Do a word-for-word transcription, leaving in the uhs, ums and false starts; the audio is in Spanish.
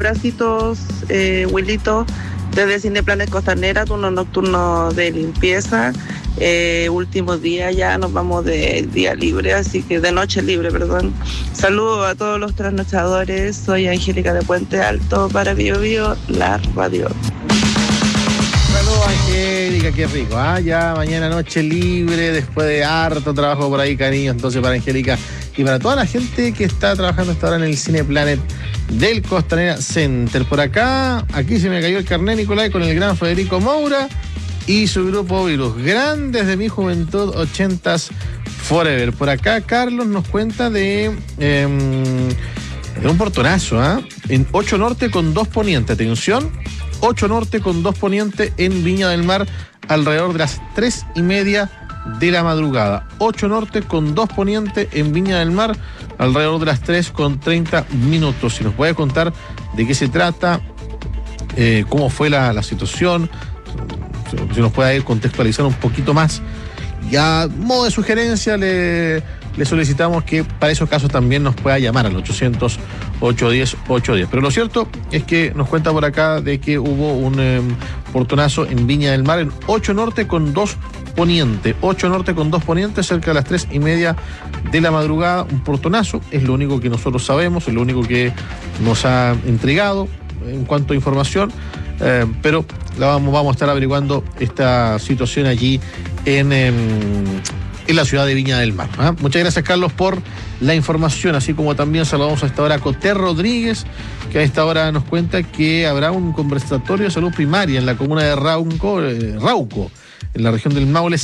Abracitos, eh, Wilito, desde Cineplanet Costanera, turno nocturno de limpieza. Eh, último día ya nos vamos de día libre, así que de noche libre, perdón. Saludos a todos los trasnochadores. Soy Angélica de Puente Alto para Bio Bio, la radio. Saludos, Angélica, qué rico. Ah, ya mañana noche libre, después de harto trabajo por ahí, cariño. Entonces, para Angélica y para toda la gente que está trabajando hasta ahora en el Cineplanet del Costanera Center. Por acá, aquí se me cayó el carnet, Nicolai, con el gran Federico Moura y su grupo Virus. Grandes de mi juventud, ochentas forever. Por acá, Carlos nos cuenta de, eh, de un portonazo, ¿ah? ¿eh? En ocho Norte con dos Poniente. Atención, ocho Norte con dos Poniente en Viña del Mar, alrededor de las tres y media de la madrugada. ocho Norte con dos Poniente en Viña del Mar, alrededor de las tres con treinta minutos. Si nos puede contar de qué se trata, eh, cómo fue la, la situación, si nos puede contextualizar un poquito más. Ya, modo de sugerencia, le, le solicitamos que para esos casos también nos pueda llamar al ochocientos, ochocientos diez, ochocientos diez. Pero lo cierto es que nos cuenta por acá de que hubo un eh, portonazo en Viña del Mar, en ocho Norte con dos Poniente. ocho Norte con dos Poniente, cerca de las tres y media de la madrugada. Un portonazo, es lo único que nosotros sabemos, es lo único que nos ha entregado en cuanto a información. Eh, pero la vamos, vamos a estar averiguando esta situación allí en, en, en la ciudad de Viña del Mar. ¿eh? Muchas gracias, Carlos, por la información, así como también saludamos a esta hora a Coté Rodríguez, que a esta hora nos cuenta que habrá un conversatorio de salud primaria en la comuna de Rauco, eh, Rauco, en la región del Maule,